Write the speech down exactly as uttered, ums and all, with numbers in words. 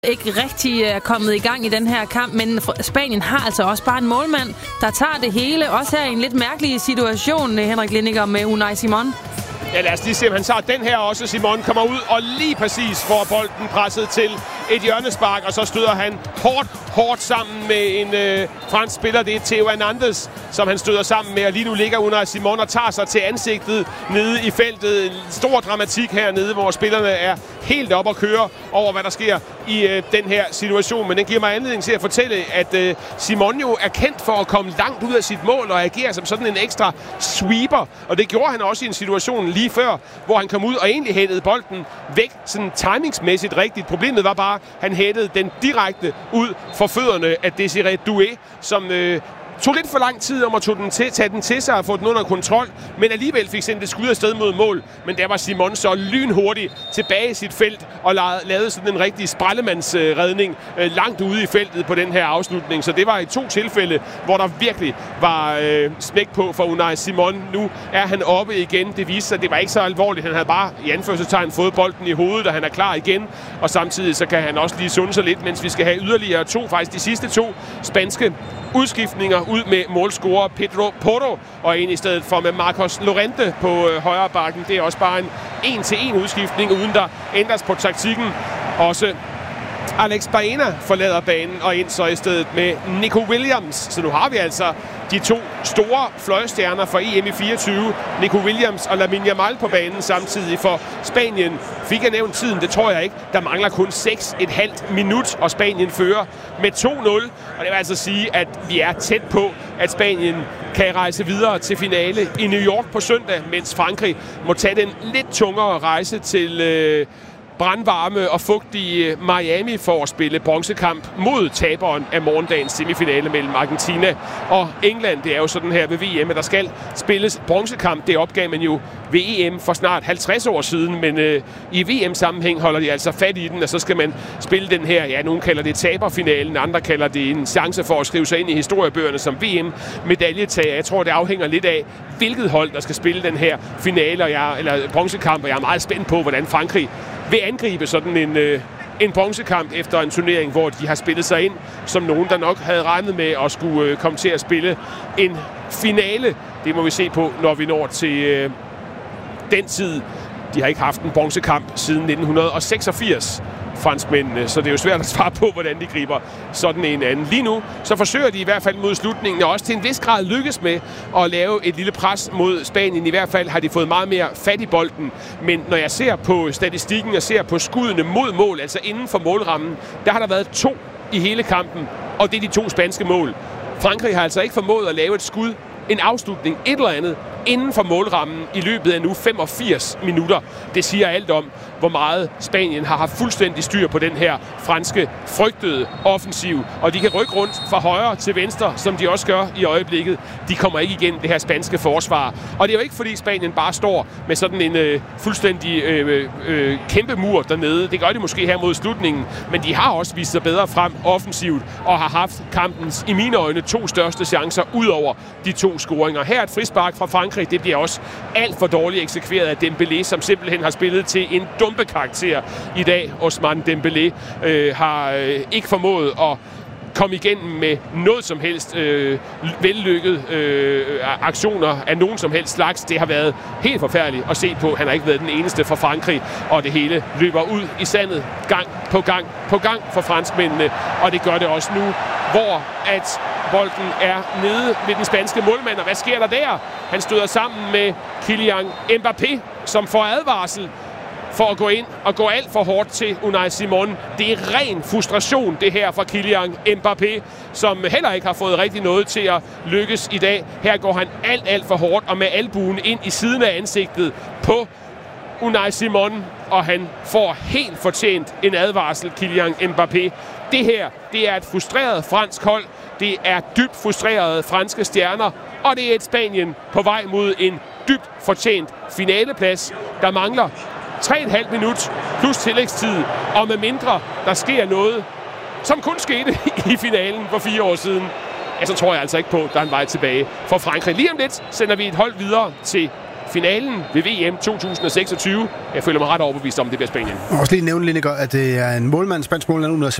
ikke rigtig er kommet i gang i den her kamp, men Spanien har altså også bare en målmand, der tager det hele, også her i en lidt mærkelig situation, Henrik Lindiger, med Unai Simon. Ja, lad os lige se, om han tager den her også. Simon kommer ud og lige præcis får bolden presset til et hjørnespark, og så støder han hårdt, hårdt sammen med en øh, fransk spiller. Det er Theo Hernandez, som han støder sammen med, og lige nu ligger Unai Simon og tager sig til ansigtet nede i feltet. En stor dramatik hernede, hvor spillerne er helt op at køre over, hvad der sker i øh, den her situation. Men den giver mig anledning til at fortælle, at øh, Simon jo er kendt for at komme langt ud af sit mål og agere som sådan en ekstra sweeper. Og det gjorde han også i en situation lige før, hvor han kom ud og egentlig hættede bolden væk, sådan timingsmæssigt rigtigt. Problemet var bare, at han hættede den direkte ud for fødderne af Désiré Doué, som øh, tog lidt for lang tid om at tage den til, tage den til sig og få den under kontrol, men alligevel fik sendt et skud afsted mod mål. Men der var Simon så lynhurtigt tilbage i sit felt og lavede sådan en rigtig sprællemandsredning øh, langt ude i feltet på den her afslutning. Så det var i to tilfælde, hvor der virkelig var øh, smæk på for Unai Simon. Nu er han oppe igen. Det viste sig, at det var ikke så alvorligt. Han havde bare i anførselstegn fået bolden i hovedet, og han er klar igen. Og samtidig så kan han også lige sunde sig lidt, mens vi skal have yderligere to, faktisk de sidste to spanske udskiftninger ud med målscorer Pedro Porro, og en i stedet for med Marcos Llorente på øh, højre bakken. Det er også bare en en-til-en udskiftning, uden der ændres på taktikken. Også Alex Baena forlader banen og ind så i stedet med Nico Williams. Så nu har vi altså de to store fløjstjerner for E M i fireogtyve, Nico Williams og Lamine Yamal på banen samtidig for Spanien. Fik jeg nævnt tiden? Det tror jeg ikke. Der mangler kun seks komma fem minut, og Spanien fører med to nul. Og det vil altså sige, at vi er tæt på, at Spanien kan rejse videre til finale i New York på søndag, mens Frankrig må tage den lidt tungere rejse til øh, brandvarme og fugtige Miami for at spille bronzekamp mod taberen af morgendagens semifinale mellem Argentina og England. Det er jo sådan her ved V M, at der skal spilles bronzekamp. Det opgav man jo ved E M for snart halvtreds år siden, men øh, i V M-sammenhæng holder de altså fat i den, og så skal man spille den her, ja, nogen kalder det taberfinalen, andre kalder det en chance for at skrive sig ind i historiebøgerne som V M-medaljetager. Jeg tror, det afhænger lidt af, hvilket hold, der skal spille den her finale, og jeg, eller bronzekamp, og jeg er meget spændt på, hvordan Frankrig vil angribe sådan en, øh, en bronzekamp efter en turnering, hvor de har spillet sig ind som nogen, der nok havde regnet med at skulle øh, komme til at spille en finale. Det må vi se på, når vi når til øh, den tid. De har ikke haft en bronzekamp siden nitten seksogfirs, franskmændene, så det er jo svært at svare på, hvordan de griber sådan en anden. Lige nu, så forsøger de i hvert fald mod slutningen, og også til en vis grad lykkes med at lave et lille pres mod Spanien. I hvert fald har de fået meget mere fat i bolden, men når jeg ser på statistikken og ser på skuddene mod mål, altså inden for målrammen, der har der været to i hele kampen, og det er de to spanske mål. Frankrig har altså ikke formået at lave et skud, en afslutning, et eller andet, inden for målrammen i løbet af nu femogfirs minutter. Det siger alt om, hvor meget Spanien har haft fuldstændig styr på den her franske frygtede offensiv. Og de kan rykke rundt fra højre til venstre, som de også gør i øjeblikket. De kommer ikke igennem det her spanske forsvar. Og det er jo ikke, fordi Spanien bare står med sådan en øh, fuldstændig øh, øh, kæmpe mur dernede. Det gør de måske her mod slutningen. Men de har også vist sig bedre frem offensivt og har haft kampens, i mine øjne, to største chancer ud over de to scoringer. Her et frispark fra Frankrig. Det bliver også alt for dårligt eksekveret af Dembélé, som simpelthen har spillet til en dumpe karakter i dag. Ousmane Dembélé øh, har øh, ikke formået at komme igennem med noget som helst øh, vellykket øh, aktioner af nogen som helst slags. Det har været helt forfærdeligt at se på. Han har ikke været den eneste for Frankrig, og det hele løber ud i sandet gang på gang på gang for franskmændene, og det gør det også nu, hvor at bolden er nede ved den spanske målmand, og hvad sker der der? Han støder sammen med Kylian Mbappé, som får advarsel for at gå ind og gå alt for hårdt til Unai Simon. Det er ren frustration, det her fra Kylian Mbappé, som heller ikke har fået rigtig noget til at lykkes i dag. Her går han alt, alt for hårdt og med albuen ind i siden af ansigtet på Unai Simon, og han får helt fortjent en advarsel, Kylian Mbappé. Det her, det er et frustreret fransk hold. Det er dybt frustrerede franske stjerner, og det er et Spanien på vej mod en dybt fortjent finaleplads. Der mangler tre komma fem minut plus tillægstid, og med mindre der sker noget, som kun skete i finalen for fire år siden, ja, så tror jeg altså ikke på, at der er en vej tilbage for Frankrig. Lige om lidt sender vi et hold videre til finalen ved V M to tusind seksogtyve. Jeg føler mig ret overbevist om, det bliver Spanien. Jeg må også lige nævne, Lineker, at det er en målmand, spansk målmand,